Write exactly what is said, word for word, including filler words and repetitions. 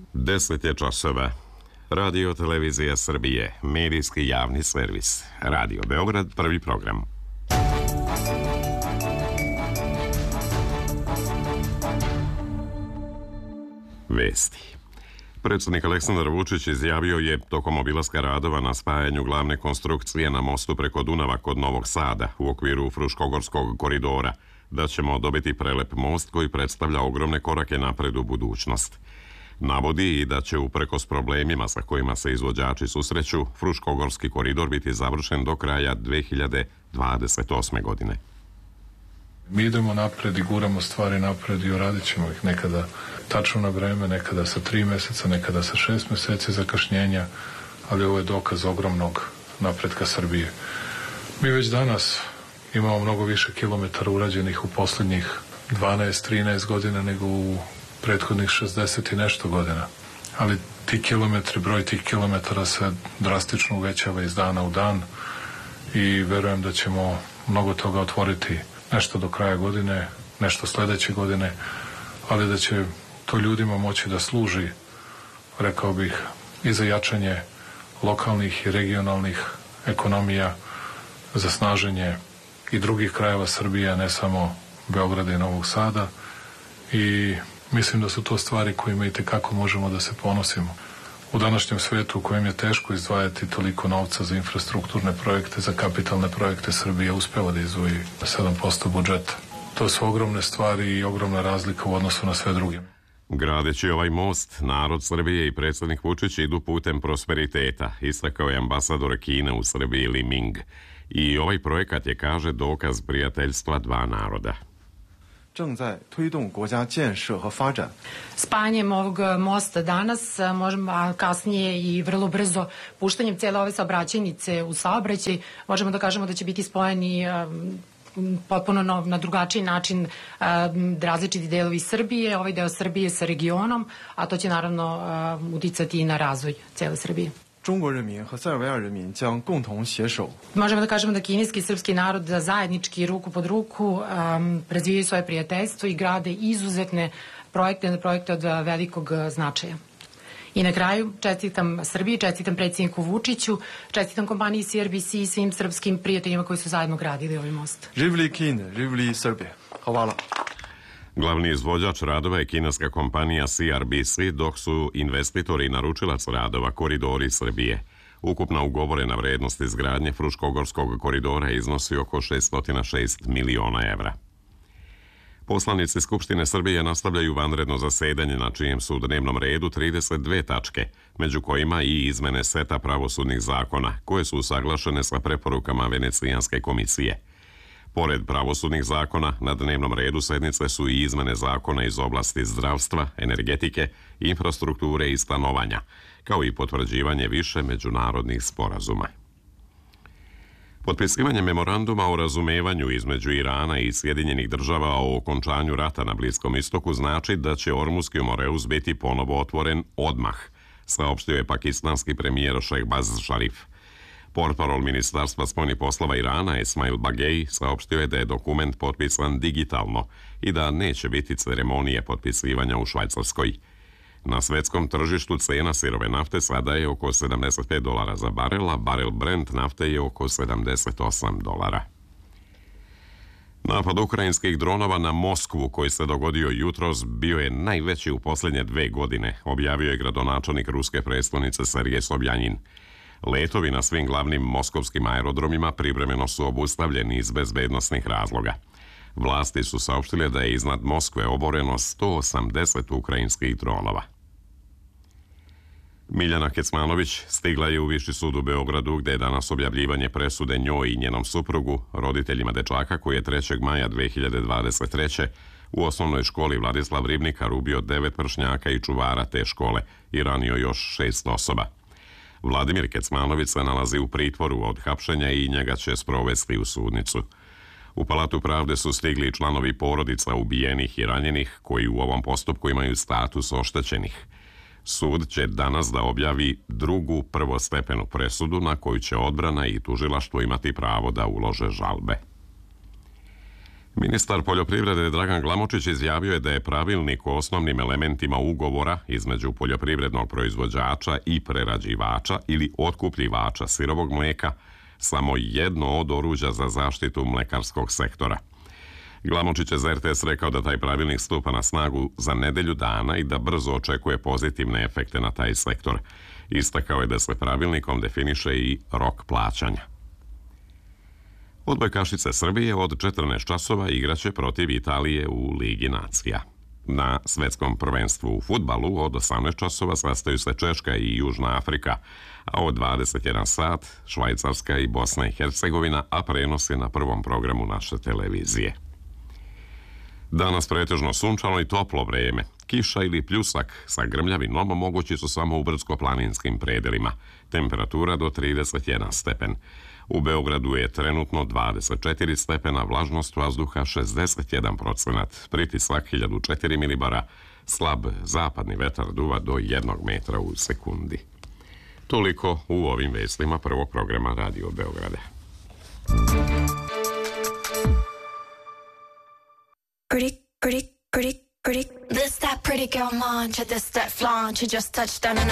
Deset je časova. Radio Televizija Srbije, medijski javni servis. Radio Beograd, prvi program. Vesti. Predsjednik Aleksandar Vučić izjavio je tokom obilaska radova na spajanju glavne konstrukcije na mostu preko Dunava kod Novog Sada u okviru Fruškogorskog koridora da ćemo dobiti prelep most koji predstavlja ogromne korake napred u budućnost. Navodi i da će uprkos problemima sa kojima se izvođači susreću, Fruškogorski koridor biti završen do kraja dve hiljade dvadeset osme. godine. Mi idemo napred i guramo stvari napred i uradit ćemo ih nekada tačno na vreme, nekada sa tri meseca, nekada sa šest meseci zakašnjenja, ali ovo je dokaz ogromnog napretka Srbije. Mi već danas imamo mnogo više kilometara urađenih u posljednjih dvanaest trinaest godina nego u prethodnih šezdeset i nešto godina. Ali ti kilometri, broj tih kilometara se drastično uvećava iz dana u dan i verujem da ćemo mnogo toga otvoriti, nešto do kraja godine, nešto sledeće godine, ali da će to ljudima moći da služi, rekao bih, i za jačanje lokalnih i regionalnih ekonomija, za snaženje i drugih krajeva Srbije, a ne samo Beograda i Novog Sada. I mislim da su to stvari kojima i tekako možemo da se ponosimo. U današnjem svetu u kojem je teško izdvajati toliko novca za infrastrukturne projekte, za kapitalne projekte, Srbija uspeva da izdvoji sedam posto budžeta. To su ogromne stvari i ogromna razlika u odnosu na sve druge. Gradeći ovaj most, narod Srbije i predsjednik Vučić idu putem prosperiteta, istakao je ambasador Kine u Srbiji Li Ming. I ovaj projekat je, kaže, dokaz prijateljstva dva naroda. Spajanjem ovog mosta danas, možemo, a kasnije i vrlo brzo puštanjem cele ove saobraćajnice u saobraćaj, možemo da kažemo da će biti spojeni potpuno nov, na drugačiji način različiti delovi Srbije, ovaj deo Srbije sa regionom, a to će naravno uticati i na razvoj cele Srbije. Možemo da kažemo da kineski i srpski narod zajednički ruku pod ruku um, razvijaju svoje prijateljstvo i grade izuzetne projekte, projekte od velikog značaja. I na kraju čestitam Srbiji, čestitam predsjedniku Vučiću, čestitam kompaniji C R B C i svim srpskim prijateljima koji su zajedno gradili ovaj most. Živli Kine, živli Srbije. Hvala. Glavni izvođač radova je kineska kompanija C R B C, dok su investitori i naručilac radova Koridori Srbije. Ukupna ugovorena vrednost izgradnje Fruškogorskog koridora iznosi oko šesto šest miliona evra. Poslanici Skupštine Srbije nastavljaju vanredno zasedanje na čijem su u dnevnom redu trideset dve tačke, među kojima i izmene seta pravosudnih zakona, koje su usaglašene sa preporukama Venecijanske komisije. Pored pravosudnih zakona, na dnevnom redu sednice su i izmene zakona iz oblasti zdravstva, energetike, infrastrukture i stanovanja, kao i potvrđivanje više međunarodnih sporazuma. Potpisivanje memoranduma o razumevanju između Irana i Sjedinjenih država o okončanju rata na Bliskom istoku znači da će Ormuski Moreus biti ponovo otvoren odmah, saopštio je pakistanski premijer Šehbaz Šarif. Portparol Ministarstva spoljnih poslova Irana Esmail Bagej saopštio je da je dokument potpisan digitalno i da neće biti ceremonije potpisivanja u Švajcarskoj. Na svetskom tržištu cena sirove nafte sada je oko sedamdeset pet dolara za barel, a barel Brent nafte je oko sedamdeset osam dolara. Napad ukrajinskih dronova na Moskvu koji se dogodio jutros bio je najveći u posljednje dve godine, objavio je gradonačelnik ruske prestonice Sergej Sobjanin. Letovi na svim glavnim moskovskim aerodromima privremeno su obustavljeni iz bezbednosnih razloga. Vlasti su saopštile da je iznad Moskve oboreno sto osamdeset ukrajinskih dronova. Miljana Kecmanović stigla je u Viši sud u Beogradu gde je danas objavljivanje presude njoj i njenom suprugu, roditeljima dečaka koji je trećeg maja dve hiljade dvadeset treće u osnovnoj školi Vladislav Ribnikar ubio devet vršnjaka i čuvara te škole i ranio još šest osoba. Vladimir Kecmanović se nalazi u pritvoru od hapšenja i njega će sprovesti u sudnicu. U Palatu pravde su stigli članovi porodica ubijenih i ranjenih koji u ovom postupku imaju status oštećenih. Sud će danas da objavi drugu prvostepenu presudu na koju će odbrana i tužilaštvo imati pravo da ulože žalbe. Ministar poljoprivrede Dragan Glamočić izjavio je da je pravilnik o osnovnim elementima ugovora između poljoprivrednog proizvođača i prerađivača ili otkupljivača sirovog mlijeka samo jedno od oruđa za zaštitu mlekarskog sektora. Glamočić je za R T S rekao da taj pravilnik stupa na snagu za nedelju dana i da brzo očekuje pozitivne efekte na taj sektor. Istakao je da se pravilnikom definiše i rok plaćanja. Odbojkašice Srbije od četrnaest časova igraće protiv Italije u Ligi nacija. Na svetskom prvenstvu u fudbalu od osamnaest časova sastaju se Češka i Južna Afrika, a od dvadeset jedan sat Švajcarska i Bosna i Hercegovina, a prenos je na prvom programu naše televizije. Danas pretežno sunčano i toplo vreme. Kiša ili pljusak sa grmljavinom mogući su samo u brdsko-planinskim predelima. Temperatura do trideset jedan stepen. U Beogradu je trenutno dvadeset četiri stepena, vlažnost vazduha šezdeset jedan procenat, pritisak hiljadu četiri milibara, slab zapadni vetar duva do jednog metra u sekundi. Toliko u ovim vestima prvog programa Radio Beograda. Pretty, pretty, pretty, pretty. This that pretty girl mancha, this that flaunch, you just touched down and